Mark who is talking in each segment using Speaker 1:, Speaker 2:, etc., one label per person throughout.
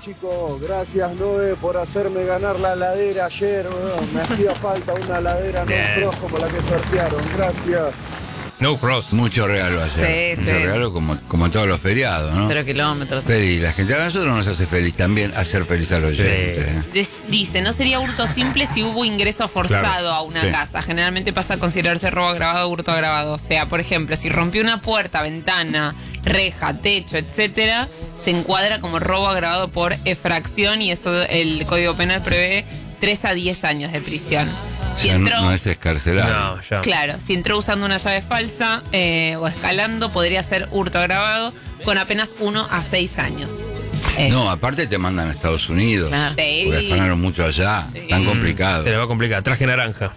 Speaker 1: chicos. Gracias, Noé, por hacerme ganar la heladera ayer. Me hacía falta una heladera no frost como la que sortearon. Gracias.
Speaker 2: No frost.
Speaker 3: Mucho regalo ayer.
Speaker 4: Sí,
Speaker 3: Mucho regalo como todos los feriados, ¿no?
Speaker 4: 0 kilómetros.
Speaker 3: Feliz. La gente a nosotros nos hace feliz también hacer feliz a los oyentes.
Speaker 4: Dice, no sería hurto simple si hubo ingreso forzado a una casa. Generalmente pasa a considerarse robo agravado o hurto agravado. O sea, por ejemplo, si rompió una puerta, ventana, reja, techo, etcétera, se encuadra como robo agravado por efracción y eso el Código Penal prevé 3 a 10 años de prisión. Si entró,
Speaker 3: no es escarcelable.
Speaker 2: No, ya.
Speaker 4: Claro, si entró usando una llave falsa o escalando, podría ser hurto agravado con apenas 1 a 6 años.
Speaker 3: No, aparte te mandan a Estados Unidos.
Speaker 4: Claro.
Speaker 3: Porque afanaron mucho allá. Tan complicado.
Speaker 2: Se le va a complicar. Traje naranja.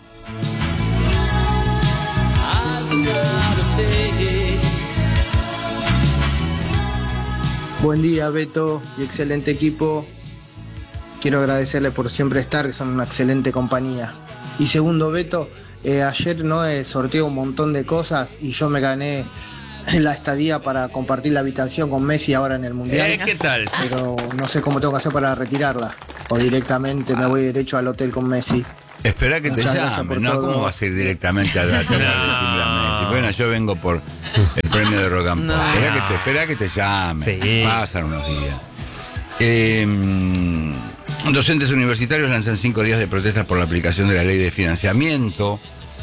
Speaker 5: Buen día, Beto y excelente equipo. Quiero agradecerle por siempre estar, que son una excelente compañía. Y segundo, Beto, ayer sorteé un montón de cosas y yo me gané la estadía para compartir la habitación con Messi ahora en el Mundial.
Speaker 2: ¿Qué tal?
Speaker 5: Pero no sé cómo tengo que hacer para retirarla. O directamente me voy derecho al hotel con Messi.
Speaker 3: Espera que te llamen, ¿no? ¿Cómo vas a ir directamente a la Messi? Bueno, yo vengo por el premio de Rock and Pop. Espera que te llamen.
Speaker 2: Sí.
Speaker 3: Pasan unos días. Docentes universitarios lanzan 5 días de protestas por la aplicación de la ley de financiamiento.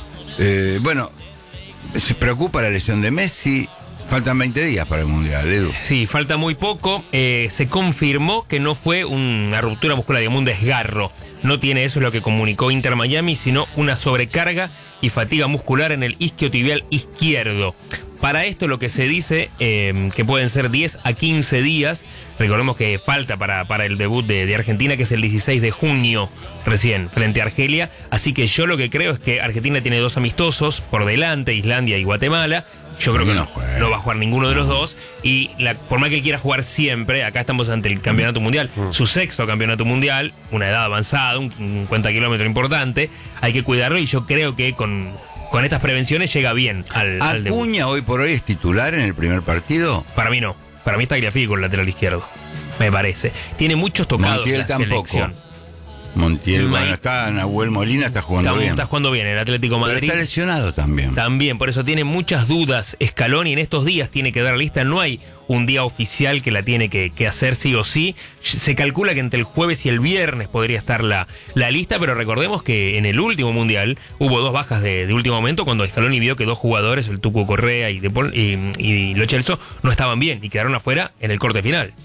Speaker 3: Se preocupa la lesión de Messi. Faltan 20 días para el Mundial, Edu.
Speaker 2: Sí, falta muy poco. Se confirmó que no fue una ruptura muscular, digamos, un desgarro. No tiene eso, es lo que comunicó Inter Miami, sino una sobrecarga y fatiga muscular en el isquiotibial izquierdo. Para esto lo que se dice que pueden ser 10 a 15 días. Recordemos que falta para el debut de Argentina, que es el 16 de junio recién, frente a Argelia. Así que yo lo que creo es que Argentina tiene 2 amistosos por delante, Islandia y Guatemala. Yo creo que no va a jugar ninguno de los dos. Y por más que él quiera jugar siempre, acá estamos ante el campeonato mundial, su 6º campeonato mundial, una edad avanzada, un 50 kilómetros importante. Hay que cuidarlo y yo creo que con estas prevenciones llega bien al debut.
Speaker 3: ¿Acuña hoy por hoy es titular en el primer partido?
Speaker 2: Para mí no. Para mí está Griafí con el lateral izquierdo. Me parece. Tiene muchos tocados.
Speaker 3: Montiel tampoco. Montiel, está Nahuel Molina, está jugando bien.
Speaker 2: Está jugando bien el Atlético Madrid.
Speaker 3: Pero está lesionado también.
Speaker 2: También, por eso tiene muchas dudas Scaloni. En estos días tiene que dar lista. No hay un día oficial que la tiene que hacer sí o sí. Se calcula que entre el jueves y el viernes podría estar la lista, pero recordemos que en el último Mundial hubo 2 bajas de último momento cuando Scaloni vio que 2 jugadores, el Tucu Correa y Lo Celso, no estaban bien y quedaron afuera en el corte final.